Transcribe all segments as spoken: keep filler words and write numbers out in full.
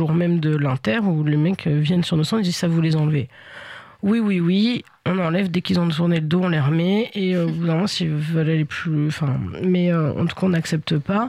jour même de l'inter où les mecs viennent sur nos stands et disent ça vous les enlevez. Oui, oui, oui, on enlève dès qu'ils ont tourné le dos, on les remet et euh, au bout d'un moment s'ils veulent aller plus, enfin, mais euh, en tout cas on n'accepte pas.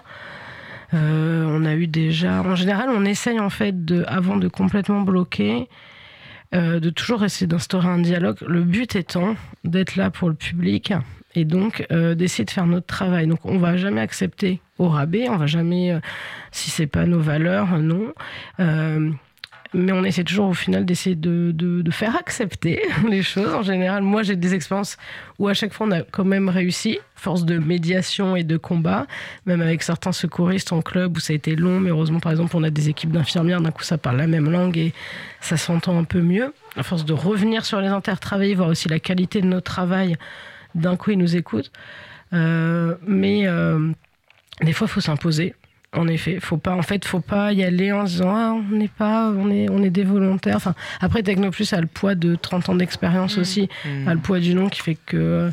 Euh, on a eu déjà, en général, on essaye en fait de, avant de complètement bloquer. Euh, de toujours essayer d'instaurer un dialogue. Le but étant d'être là pour le public et donc euh, d'essayer de faire notre travail. Donc on va jamais accepter au rabais, on va jamais, euh, si c'est pas nos valeurs, euh, non. Euh, mais on essaie toujours au final d'essayer de, de, de faire accepter les choses. En général, moi j'ai des expériences où à chaque fois on a quand même réussi, force de médiation et de combat, même avec certains secouristes en club où ça a été long, mais heureusement par exemple on a des équipes d'infirmières, d'un coup ça parle la même langue et ça s'entend un peu mieux. À force de revenir sur les intertravaillés, voir aussi la qualité de notre travail, d'un coup ils nous écoutent. Euh, mais euh, des fois il faut s'imposer. En effet, faut pas, en fait, faut pas y aller en se disant ah, on n'est pas, on est, on est des volontaires. Enfin, après, Technoplus a le poids de trente ans d'expérience mmh. aussi, mmh. a le poids du nom qui fait que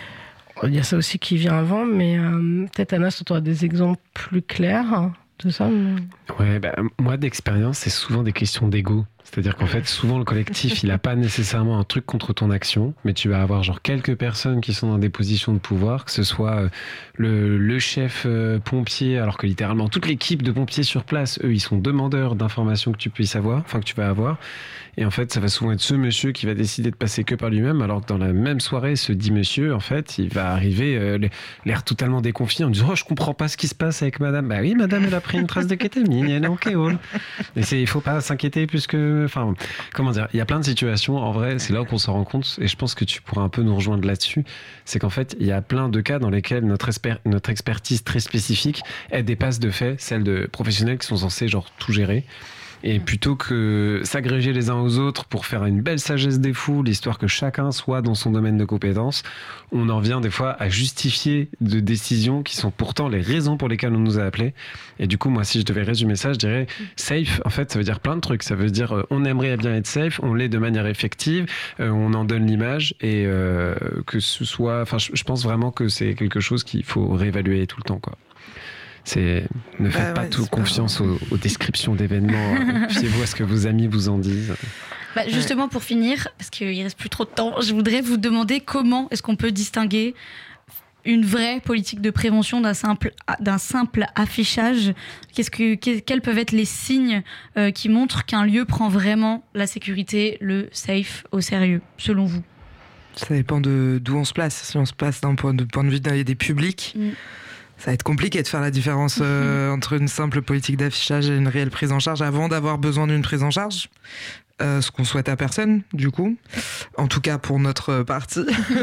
il y a ça aussi qui vient avant. Mais euh, peut-être Anas, tu auras des exemples plus clairs de ça. Mais... Ouais, bah, moi d'expérience, c'est souvent des questions d'ego. C'est-à-dire qu'en fait, souvent, le collectif, il n'a pas nécessairement un truc contre ton action, mais tu vas avoir genre quelques personnes qui sont dans des positions de pouvoir, que ce soit le, le chef euh, pompier, alors que littéralement, toute l'équipe de pompiers sur place, eux, ils sont demandeurs d'informations que tu puisses avoir, enfin que tu vas avoir. Et en fait, ça va souvent être ce monsieur qui va décider de passer que par lui-même, alors que dans la même soirée, ce dit monsieur, en fait, il va arriver euh, l'air totalement déconfié en disant « Oh, je comprends pas ce qui se passe avec madame. » Bah oui, madame, elle a pris une trace de kétamine, elle est en kéol. Et c'est, il faut pas s'inquiéter plus que... Enfin, comment dire, il y a plein de situations, en vrai, c'est là qu'on s'en rend compte, et je pense que tu pourras un peu nous rejoindre là-dessus, c'est qu'en fait, il y a plein de cas dans lesquels notre, esper- notre expertise très spécifique, elle dépasse de fait celle de professionnels qui sont censés genre tout gérer. Et plutôt que s'agréger les uns aux autres pour faire une belle sagesse des foules, histoire que chacun soit dans son domaine de compétences, on en vient des fois à justifier de décisions qui sont pourtant les raisons pour lesquelles on nous a appelés. Et du coup, moi, si je devais résumer ça, je dirais safe, en fait, ça veut dire plein de trucs. Ça veut dire euh, on aimerait bien être safe, on l'est de manière effective, euh, on en donne l'image et euh, que ce soit... Enfin, je, je pense vraiment que c'est quelque chose qu'il faut réévaluer tout le temps, quoi. C'est, ne faites bah pas ouais, tout confiance aux, aux descriptions d'événements. Fiez-vous à ce que vos amis vous en disent. Bah justement, pour finir, parce qu'il ne reste plus trop de temps, je voudrais vous demander comment est-ce qu'on peut distinguer une vraie politique de prévention d'un simple, d'un simple affichage. Qu'est-ce que, quels peuvent être les signes euh, qui montrent qu'un lieu prend vraiment la sécurité, le safe au sérieux, selon vous? Ça dépend de, d'où on se place. Si on se place d'un point de, point de vue des, des publics... Mm. Ça va être compliqué de faire la différence euh, entre une simple politique d'affichage et une réelle prise en charge avant d'avoir besoin d'une prise en charge. Euh, ce qu'on souhaite à personne, du coup. En tout cas, pour notre partie.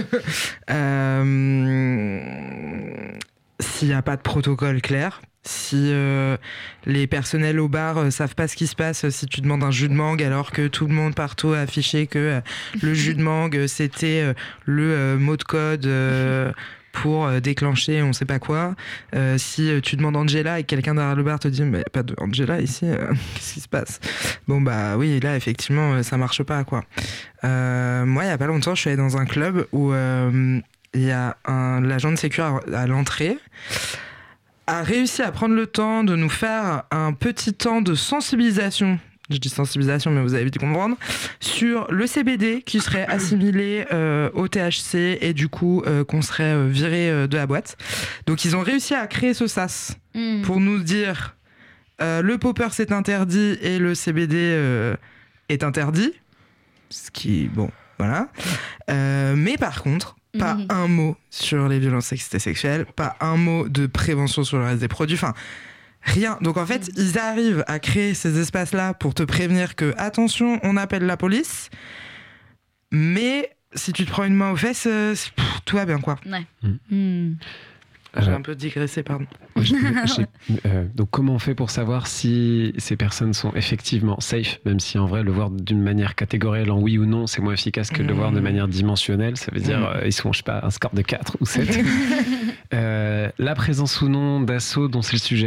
euh, s'il n'y a pas de protocole clair, si euh, les personnels au bar euh, savent pas ce qui se passe si tu demandes un jus de mangue alors que tout le monde partout a affiché que euh, le jus de mangue, c'était euh, le euh, mot de code... Euh, pour déclencher on sait pas quoi. Euh, si tu demandes Angela et quelqu'un derrière le bar te dit mais pas de Angela ici, euh, qu'est-ce qui se passe? Bon bah oui, là effectivement ça marche pas quoi. Euh, moi il y a pas longtemps je suis allé dans un club où il euh, y a un l'agent de sécu à, à l'entrée a réussi à prendre le temps de nous faire un petit temps de sensibilisation. Je dis sensibilisation, mais vous allez vite comprendre, sur le C B D qui serait assimilé euh, au T H C et du coup euh, qu'on serait euh, viré euh, de la boîte. Donc ils ont réussi à créer ce sas mmh. pour nous dire euh, le popper c'est interdit et le C B D euh, est interdit. Ce qui, bon, voilà. Euh, mais par contre, pas mmh. un mot sur les violences sexistes et sexuelles, pas un mot de prévention sur le reste des produits. Enfin, rien. Donc en fait, ils arrivent à créer ces espaces-là pour te prévenir que, attention, on appelle la police, mais si tu te prends une main aux fesses, euh, pff, tout va bien, quoi. Ouais. Mmh. Mmh. J'ai un peu digressé, pardon. j'ai, j'ai, euh, donc comment on fait pour savoir si ces personnes sont effectivement safe, même si en vrai, le voir d'une manière catégorielle en oui ou non, c'est moins efficace que de le voir de manière dimensionnelle. Ça veut dire, mmh. euh, ils sont, je sais pas, un score de quatre ou sept. euh, la présence ou non d'assaut dont c'est le sujet.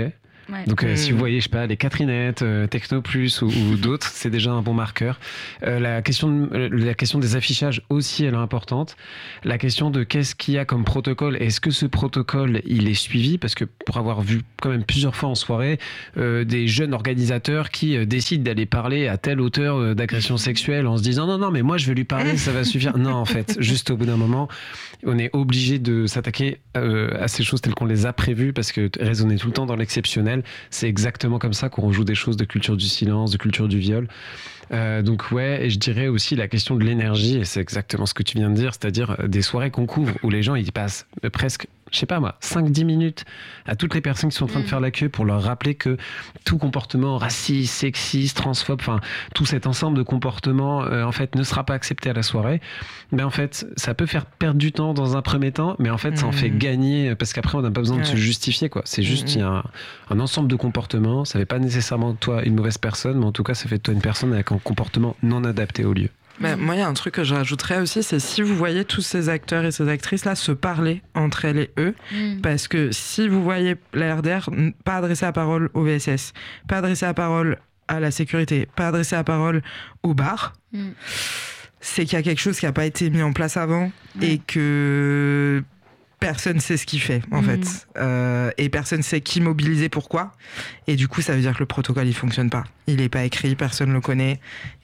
Ouais. Donc euh, Mmh. si vous voyez, je sais pas, les Catherinettes, euh, Techno Plus ou, ou d'autres, c'est déjà un bon marqueur. Euh, la, question de, euh, la question des affichages aussi, elle est importante. La question de qu'est-ce qu'il y a comme protocole, est-ce que ce protocole, il est suivi? Parce que pour avoir vu quand même plusieurs fois en soirée, euh, des jeunes organisateurs qui euh, décident d'aller parler à tel auteur euh, d'agression sexuelle en se disant non, non, mais moi je vais lui parler, ça va suffire. Non, en fait, juste au bout d'un moment, on est obligé de s'attaquer euh, à ces choses telles qu'on les a prévues parce que raisonner tout le temps dans l'exceptionnel, c'est exactement comme ça qu'on rejoue des choses de culture du silence, de culture du viol. Euh, donc ouais, et je dirais aussi la question de l'énergie, et c'est exactement ce que tu viens de dire, c'est-à-dire des soirées qu'on couvre où les gens ils passent presque, je sais pas moi, cinq dix minutes à toutes les personnes qui sont en train de faire la queue pour leur rappeler que tout comportement raciste, sexiste, transphobe, enfin tout cet ensemble de comportements euh, en fait ne sera pas accepté à la soirée. Mais en fait, ça peut faire perdre du temps dans un premier temps, mais en fait, ça en fait gagner parce qu'après on n'a pas besoin de Ouais. se justifier quoi. C'est juste il y a un, un ensemble de comportements. Ça fait pas nécessairement de toi une mauvaise personne, mais en tout cas, ça fait de toi une personne avec un comportement non adapté au lieu. Bah, moi, il y a un truc que je rajouterais aussi, c'est si vous voyez tous ces acteurs et ces actrices-là se parler entre elles et eux, Mm. parce que si vous voyez la R D R n- pas adresser la parole au V S S, pas adresser la parole à la sécurité, pas adresser la parole au bar, Mm. c'est qu'il y a quelque chose qui n'a pas été mis en place avant Ouais. et que personne sait ce qu'il fait en Mm. fait. Euh, et personne sait qui mobiliser pourquoi. Et du coup, ça veut dire que le protocole, il fonctionne pas. Il n'est pas écrit, personne le connaît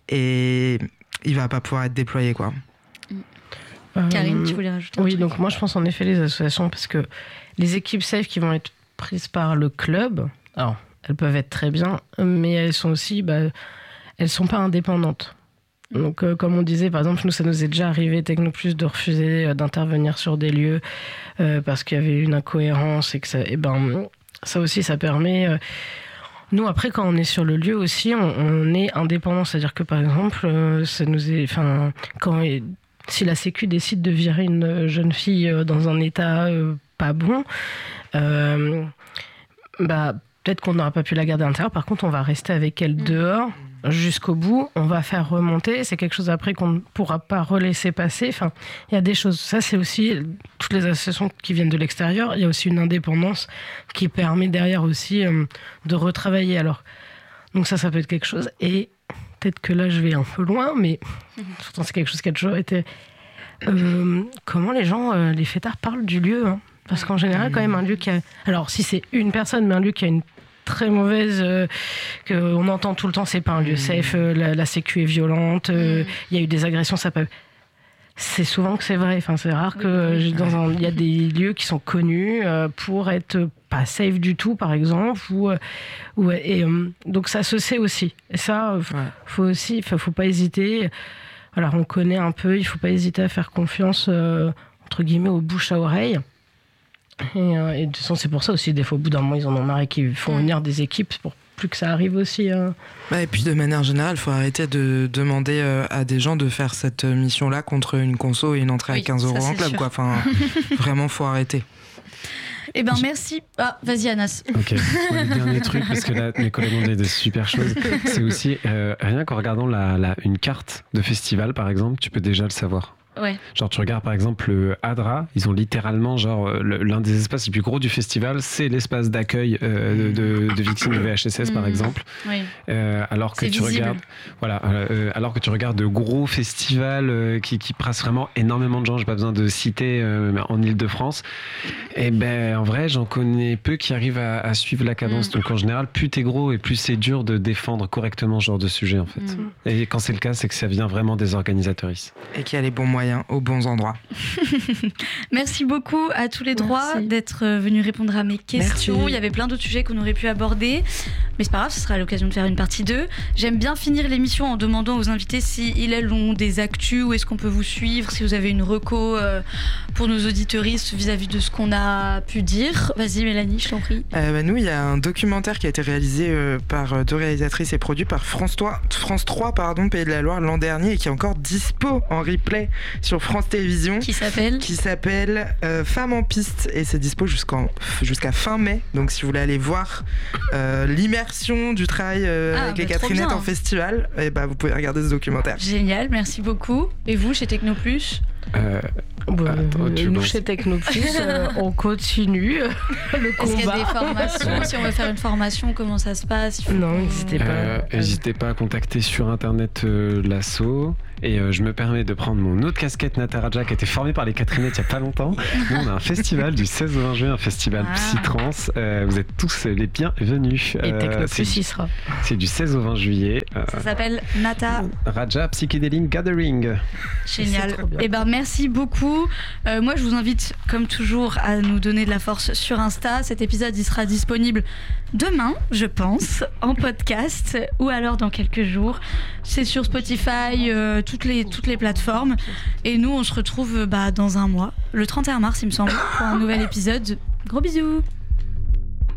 et il va pas pouvoir être déployé, quoi. Euh, Karine, tu voulais rajouter un Oui, truc donc moi je pense en effet les associations, parce que les équipes safe qui vont être prises par le club, alors elles peuvent être très bien, mais elles sont aussi, bah, elles sont pas indépendantes. Donc euh, comme on disait, par exemple, nous ça nous est déjà arrivé Technoplus de refuser euh, d'intervenir sur des lieux euh, parce qu'il y avait une incohérence et que ça, et ben ça aussi ça permet. euh, Nous, après, quand on est sur le lieu aussi, on, on est indépendant. C'est-à-dire que, par exemple, euh, ça nous est, enfin, quand, si la Sécu décide de virer une jeune fille euh, dans un état euh, pas bon, euh, bah, peut-être qu'on n'aura pas pu la garder à l'intérieur. Par contre, on va rester avec elle dehors jusqu'au bout. On va faire remonter. C'est quelque chose après qu'on ne pourra pas relaisser passer. Enfin, il y a des choses. Ça, c'est aussi toutes les associations qui viennent de l'extérieur. Il y a aussi une indépendance qui permet derrière aussi euh, de retravailler. Alors, donc ça, ça peut être quelque chose. Et peut-être que là, je vais un peu loin, mais pourtant, c'est quelque chose qui a toujours été... Euh, comment les gens, euh, les fêtards parlent du lieu, hein. Parce qu'en général, quand même, un lieu qui a... Alors, si c'est une personne, mais un lieu qui a une très mauvaise... Euh, qu'on entend tout le temps, c'est pas un lieu safe, euh, la, la sécu est violente, il euh, y a eu des agressions, ça peut... C'est souvent que c'est vrai. Enfin, c'est rare que euh, dans un... Il y a des lieux qui sont connus euh, pour être pas safe du tout, par exemple. Ou, euh, ou, et, euh, donc, ça se sait aussi. Et ça, faut, Ouais. faut aussi... Faut, faut pas hésiter... Alors, on connaît un peu, il faut pas hésiter à faire confiance, euh, entre guillemets, au bouche à oreille. Et, euh, et de toute façon, c'est pour ça aussi, des fois, au bout d'un moment, ils en ont marre et qu'ils font venir des équipes pour plus que ça arrive aussi. Hein. Bah, et puis de manière générale, il faut arrêter de demander euh, à des gens de faire cette mission-là contre une conso et une entrée Oui, à quinze euros ça, en c'est club. sûr. Quoi. Enfin, vraiment, faut arrêter. Eh ben merci. Ah, vas-y Anas. Ok, ouais, le dernier truc, parce que là, mes collègues ont dit des super choses, c'est aussi, euh, rien qu'en regardant la, la, une carte de festival, par exemple, tu peux déjà le savoir. Ouais. Genre, tu regardes par exemple le Adra, ils ont littéralement, genre, le- l'un des espaces les plus gros du festival, c'est l'espace d'accueil euh, de, de, de victimes de V H S S, par Mhm. exemple. Oui. Euh, alors que C'est tu visible. regardes, voilà, euh, alors que tu regardes de gros festivals euh, qui, qui brassent vraiment énormément de gens, j'ai pas besoin de citer euh, mais en Île-de-France. Et ben, en vrai, j'en connais peu qui arrivent à, à suivre la cadence. Mm. Donc en général, plus t'es gros et plus c'est dur de défendre correctement ce genre de sujet, en fait. Mm. Et quand c'est le cas, c'est que ça vient vraiment des organisatrices. Et qu'il y a les bons moyens aux bons endroits. Merci beaucoup à tous les trois Merci. d'être venus répondre à mes questions. Merci. Il y avait plein d'autres sujets qu'on aurait pu aborder, mais c'est pas grave, ce sera l'occasion de faire une partie deux. J'aime bien finir l'émission en demandant aux invités si ils elles ont des actus, où est-ce qu'on peut vous suivre, si vous avez une reco euh, pour nos auditeuristes vis-à-vis de ce qu'on a pu dire. Vas-y Mélanie, je t'en prie. Euh, bah, nous, il y a un documentaire qui a été réalisé euh, par euh, deux réalisatrices et produit par France trois, France trois pardon, Pays de la Loire l'an dernier et qui est encore dispo en replay sur France Télévisions. Qui s'appelle Qui s'appelle euh, Femmes en piste et c'est dispo jusqu'en, jusqu'à fin mai. Donc si vous voulez aller voir euh, l'immersion du travail euh, Ah, avec les bah, trop Catherinettes bien. en festival, et bah, vous pouvez regarder ce documentaire. Génial, merci beaucoup. Et vous, chez Technoplus ? Euh, Bah, Attends, tu nous lances. chez Technoplus, euh, on continue le Est-ce qu'il y a combat. des formations? Si on veut faire une formation, comment ça se passe? Il faut Non, qu'on- n'hésitez pas. Euh, N'hésitez pas à contacter sur internet euh, l'asso. Et euh, je me permets de prendre mon autre casquette Nataraja qui a été formée par les Catherinettes il n'y a pas longtemps. Nous, on a un festival du seize au vingt juin, un festival Ah. Psytrance. Euh, vous êtes tous les bienvenus. Et Euh, Technoplus c'est- y sera. C'est du seize au vingt juillet. Euh, Ça s'appelle Nata. Raja Psychedelic Gathering. Génial. C'est trop bien. Eh ben, merci beaucoup. Euh, moi, je vous invite, comme toujours, à nous donner de la force sur Insta. Cet épisode, il sera disponible demain, je pense, en podcast, ou alors dans quelques jours. C'est sur Spotify, euh, toutes les toutes les plateformes. Et nous, on se retrouve bah, dans un mois, le trente et un mars, il me semble, pour un nouvel épisode. Gros bisous.